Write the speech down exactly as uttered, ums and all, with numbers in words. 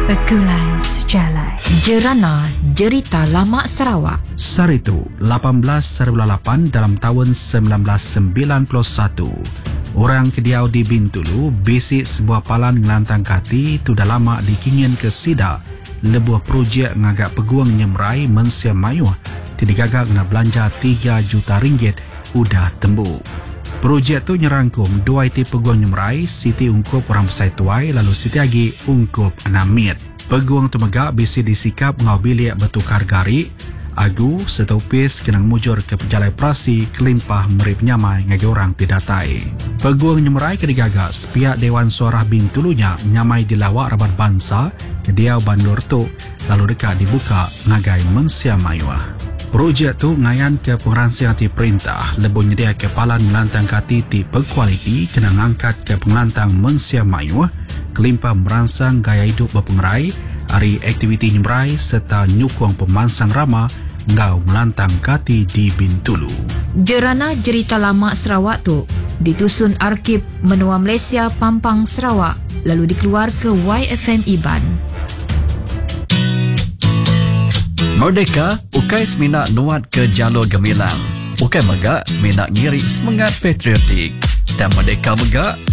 Perkulan Sejalan Jerana Jerita Lama Sarawak. Saritu lapan belas lapan dalam tahun sembilan belas sembilan puluh satu. Orang kediau di Bintulu bisik sebuah palan ngelantang kati tu dah lama dikingin ke sida lebuh projek ngagak peguang nyemrai Mensia Mayuh tidak gagak nak belanja tiga juta ringgit udah tembuk. Projek tu nyerangkum dua iti peguang nyemrai, Siti ungkup orang Besai Tuai lalu Siti lagi ungkup Anamit. Peguang tu megak bisi disikap ngau bilik bertukar gari, agu setopis kenang mujur ke pejalai prasi kelimpah merip nyamai ngagi orang tidak tai. Peguang nyemrai kedigagak sepiak Dewan Suara Bintulunya nyamai dilawak rabat bangsa ke Diau Bandur tu lalu dekat dibuka ngagai Mensia Mayuh. Projek tu ngayan ke pengeransian ti perintah lebih nyedia kepalan melantang kati ti berkualiti kena ngangkat ke pengelantang Mensia Mayuh kelimpah merangsang gaya hidup berpengerai hari aktiviti nyemrai serta nyukung pemansang rama ngau melantang kati di Bintulu. Jerana Jerita Lama Sarawak tu ditusun Arkib Menua Malaysia Pampang Sarawak lalu dikeluar ke Y F M Iban. Merdeka, ukai seminak nuat ke jalur gemilang. Ukai megak seminak ngiri semangat patriotik. Dan Merdeka megak